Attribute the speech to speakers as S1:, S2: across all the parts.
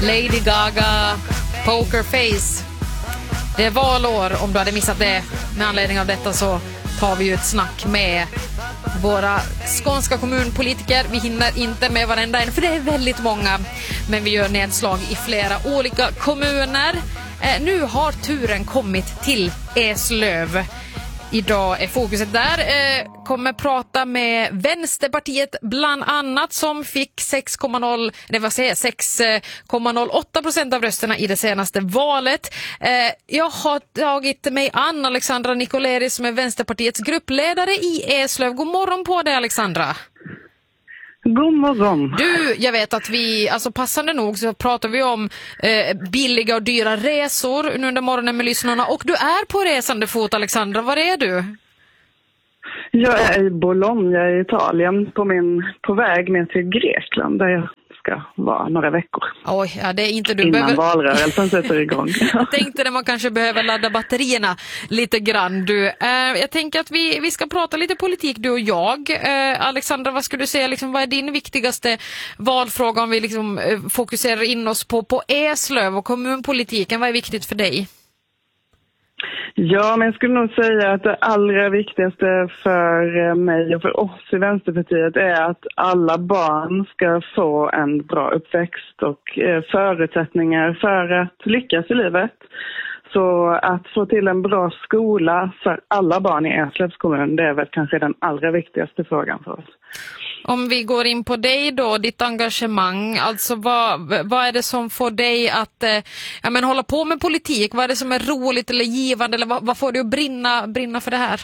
S1: Lady Gaga, Pokerface. Det är valår, om du hade missat det. Med anledning av detta så tar vi ju ett snack med våra skånska kommunpolitiker. Vi hinner inte med varenda en, för det är väldigt många. Men vi gör nedslag i flera olika kommuner. Nu har turen kommit till Eslöv. Idag är fokuset där. Kommer prata med Vänsterpartiet bland annat, som fick 6,08% av rösterna i det senaste valet. Jag har tagit mig an Alexandra Nikoleri som är Vänsterpartiets gruppledare i Eslöv. God morgon på dig, Alexandra.
S2: God morgon.
S1: Du, jag vet att vi, alltså passande nog så pratar vi om billiga och dyra resor nu under morgonen med lyssnarna. Och du är på resande fot, Alexandra. Var är du?
S2: Jag är i Bologna i Italien på väg ner till Grekland där jag ska vara några veckor.
S1: Oj, ja, det är inte du
S2: innan valrörelsen sätter igång.
S1: Jag tänkte att man kanske behöver ladda batterierna lite grann. Jag tänker att vi ska prata lite politik, du och jag. Alexandra, vad skulle du säga, liksom, vad är din viktigaste valfråga om vi liksom fokuserar in oss på Eslöv och kommunpolitiken? Vad är viktigt för dig?
S2: Ja, men jag skulle nog säga att det allra viktigaste för mig och för oss i Vänsterpartiet är att alla barn ska få en bra uppväxt och förutsättningar för att lyckas i livet. Så att få till en bra skola för alla barn i Eslövs kommun, det är väl kanske den allra viktigaste frågan för oss.
S1: Om vi går in på dig då, ditt engagemang, alltså vad är det som får dig att hålla på med politik? Vad är det som är roligt eller givande, eller vad får du att brinna för det här?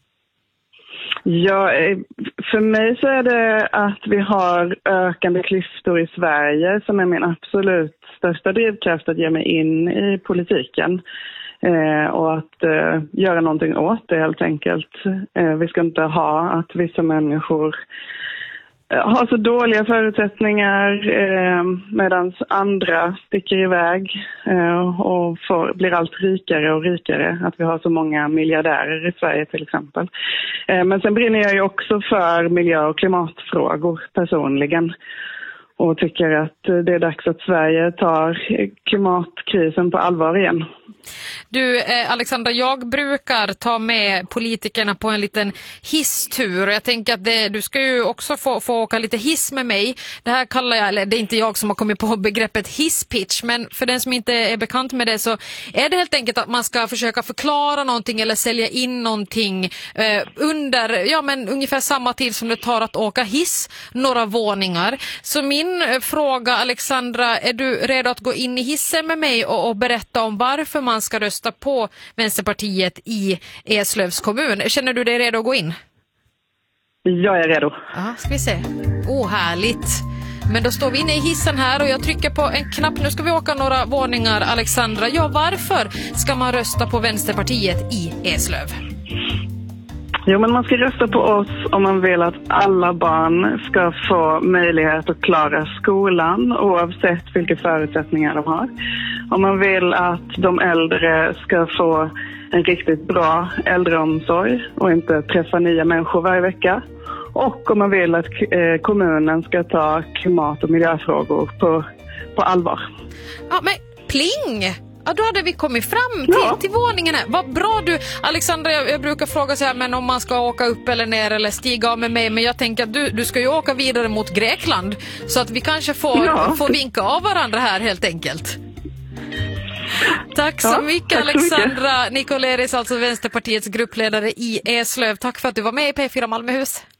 S2: Ja, för mig så är det att vi har ökande klyftor i Sverige som är min absolut största drivkraft att ge mig in i politiken. Och att göra någonting åt det helt enkelt. Vi ska inte ha att vissa människor har så dåliga förutsättningar medan andra sticker iväg och blir allt rikare och rikare. Att vi har så många miljardärer i Sverige till exempel. Men sen brinner jag ju också för miljö- och klimatfrågor personligen. Och tycker att det är dags att Sverige tar klimatkrisen på allvar igen.
S1: Du, Alexandra, jag brukar ta med politikerna på en liten hisstur. Jag tänker att du ska ju också få åka lite hiss med mig. Det här kallar jag, eller det är inte jag som har kommit på begreppet hisspitch, men för den som inte är bekant med det så är det helt enkelt att man ska försöka förklara någonting eller sälja in någonting under ungefär samma tid som det tar att åka hiss några våningar. Så min fråga, Alexandra, är du redo att gå in i hissen med mig och berätta om varför man ska rösta på Vänsterpartiet i Eslövs kommun? Känner du dig redo att gå in?
S2: Jag är redo.
S1: Ja, ska vi se. Härligt. Men då står vi inne i hissen här och jag trycker på en knapp. Nu ska vi åka några våningar, Alexandra. Ja, varför ska man rösta på Vänsterpartiet i Eslöv?
S2: Jo, men man ska rösta på oss om man vill att alla barn ska få möjlighet att klara skolan oavsett vilka förutsättningar de har. Om man vill att de äldre ska få en riktigt bra äldreomsorg och inte träffa nya människor varje vecka. Och om man vill att kommunen ska ta klimat- och miljöfrågor på allvar.
S1: Ja, men pling! Ja, då hade vi kommit fram till våningen här. Vad bra du, Alexandra, jag brukar fråga så här, men om man ska åka upp eller ner eller stiga av med mig, men jag tänker att du ska ju åka vidare mot Grekland så att vi kanske får vinka av varandra här helt enkelt. Tack så mycket, Alexandra Nikoleris, alltså Vänsterpartiets gruppledare i Eslöv. Tack för att du var med i P4 Malmöhus.